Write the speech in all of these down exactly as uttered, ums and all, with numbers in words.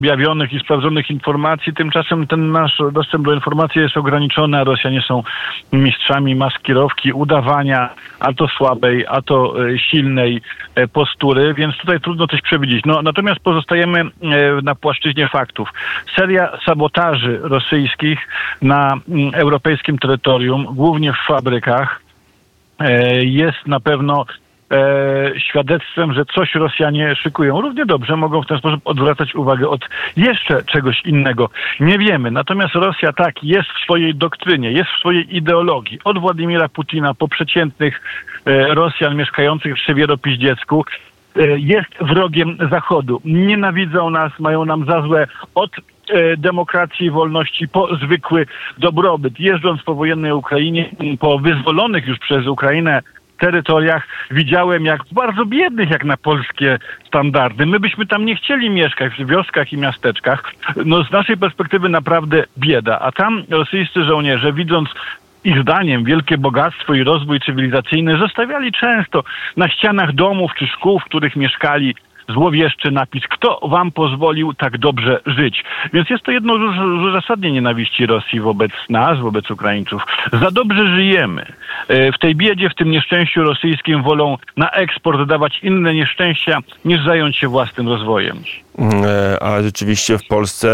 objawionych i sprawdzonych informacji. Tymczasem ten nasz dostęp do informacji jest ograniczony, a Rosjanie są mistrzami maskirowki, udawania a to słabej, a to silnej postury, więc tutaj trudno coś przewidzieć. No, natomiast pozostajemy na płaszczyźnie faktów. Seria sabotaży rosyjskich na europejskim terytorium, głównie w fabrykach, jest na pewno E, świadectwem, że coś Rosjanie szykują. Równie dobrze mogą w ten sposób odwracać uwagę od jeszcze czegoś innego. Nie wiemy. Natomiast Rosja tak jest w swojej doktrynie, jest w swojej ideologii. Od Władimira Putina po przeciętnych e, Rosjan mieszkających w Siewieropiździecku e, jest wrogiem Zachodu. Nienawidzą nas, mają nam za złe od e, demokracji i wolności po zwykły dobrobyt. Jeżdżąc po wojennej Ukrainie, po wyzwolonych już przez Ukrainę terytoriach, widziałem, jak w bardzo biednych, jak na polskie standardy. My byśmy tam nie chcieli mieszkać, w wioskach i miasteczkach. No z naszej perspektywy naprawdę bieda. A tam rosyjscy żołnierze, widząc ich zdaniem wielkie bogactwo i rozwój cywilizacyjny, zostawiali często na ścianach domów czy szkół, w których mieszkali, złowieszczy napis: kto wam pozwolił tak dobrze żyć? Więc jest to jedno z uzasadnień nienawiści Rosji wobec nas, wobec Ukraińców. Za dobrze żyjemy. W tej biedzie, w tym nieszczęściu rosyjskim wolą na eksport dawać inne nieszczęścia, niż zająć się własnym rozwojem. A rzeczywiście w Polsce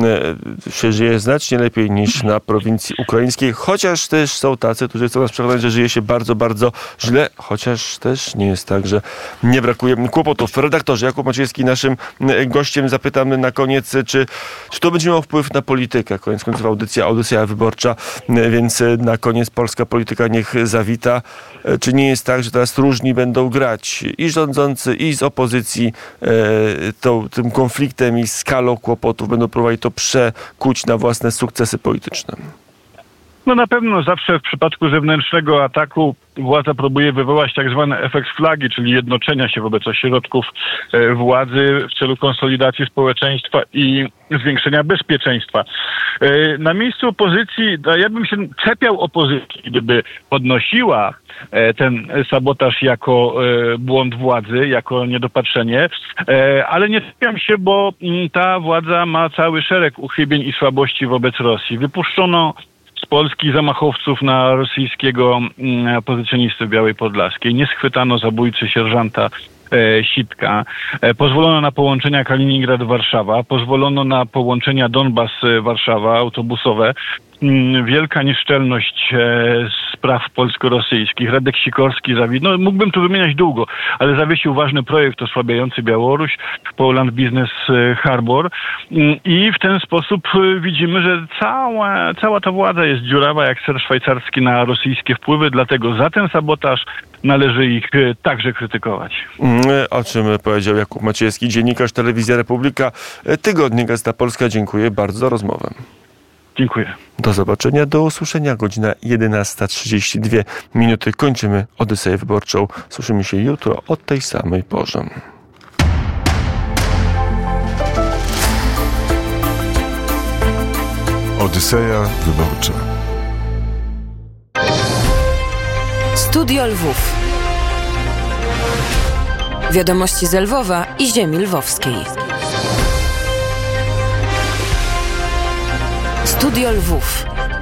się żyje znacznie lepiej niż na prowincji ukraińskiej, chociaż też są tacy, którzy chcą nas przekonać, że żyje się bardzo, bardzo źle, chociaż też nie jest tak, że nie brakuje kłopotów. Redaktorze Jakub Maciejewski, naszym gościem, zapytamy na koniec, czy, czy to będzie miało wpływ na politykę. Koniec końców audycja, audycja wyborcza, więc na koniec polska polityka niech zawita. Czy nie jest tak, że teraz różni będą grać i rządzący, i z opozycji tą tym konfliktem i skalą kłopotów, będą próbowali to przekuć na własne sukcesy polityczne? No na pewno zawsze w przypadku zewnętrznego ataku władza próbuje wywołać tak zwany efekt flagi, czyli jednoczenia się wobec ośrodków e, władzy w celu konsolidacji społeczeństwa i zwiększenia bezpieczeństwa. E, na miejscu opozycji, ja bym się czepiał opozycji, gdyby podnosiła e, ten sabotaż jako e, błąd władzy, jako niedopatrzenie, e, ale nie czepiam się, bo m, ta władza ma cały szereg uchybień i słabości wobec Rosji. Wypuszczono z Polski zamachowców na rosyjskiego mm, pozycjonistę w Białej Podlaskiej. Nie schwytano zabójcy sierżanta e, Sitka. E, pozwolono na połączenia Kaliningrad-Warszawa. Pozwolono na połączenia Donbas-Warszawa autobusowe. Mm, wielka nieszczelność e, spraw polsko-rosyjskich. Radek Sikorski zawiesił, no mógłbym tu wymieniać długo, ale zawiesił ważny projekt osłabiający Białoruś, Poland Business Harbor. Mm, I w ten sposób y, widzimy, że cała, cała ta władza jest dziurawa jak ser szwajcarski na rosyjskie wpływy, dlatego za ten sabotaż należy ich y, także krytykować. O czym powiedział Jakub Maciejewski, dziennikarz Telewizja Republika, Tygodnik Gazeta Polska. Dziękuję bardzo za rozmowę. Dziękuję. Do zobaczenia, do usłyszenia. Godzina jedenasta trzydzieści dwie minuty. Kończymy Odyseję Wyborczą. Słyszymy się jutro o tej samej porze. Odyseja Wyborcza. Studio Lwów. Wiadomości z Lwowa i ziemi lwowskiej. Studio Lwów.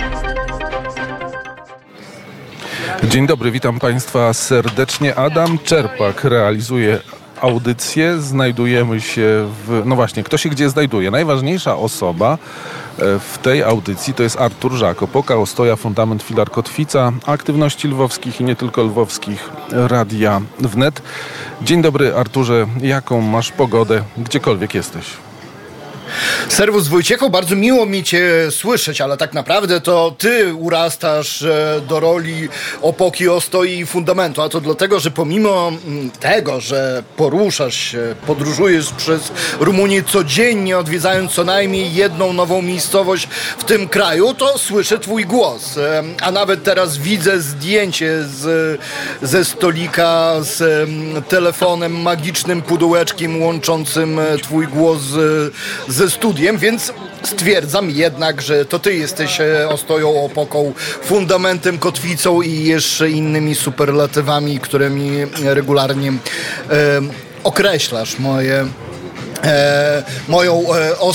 Dzień dobry, witam Państwa serdecznie. Adam Czerpak realizuje audycję. Znajdujemy się w... No właśnie, kto się gdzie znajduje? Najważniejsza osoba w tej audycji to jest Artur Żak, Opoka, Ostoja, Fundament, Filar, Kotwica, aktywności lwowskich i nie tylko lwowskich, Radia Wnet. Dzień dobry, Arturze. Jaką masz pogodę, gdziekolwiek jesteś? Serwus Wojciechu, bardzo miło mi Cię słyszeć, ale tak naprawdę to Ty urastasz do roli Opoki, Ostoi i Fundamentu, a to dlatego, że pomimo tego, że poruszasz się, podróżujesz przez Rumunię codziennie, odwiedzając co najmniej jedną nową miejscowość w tym kraju, to słyszę Twój głos, a nawet teraz widzę zdjęcie z, ze stolika z telefonem, magicznym pudełeczkiem łączącym Twój głos z, ze studiem, więc stwierdzam jednak, że to Ty jesteś Ostoją, Opoką, Fundamentem, Kotwicą i jeszcze innymi superlatywami, którymi regularnie e, określasz moje e, moją e,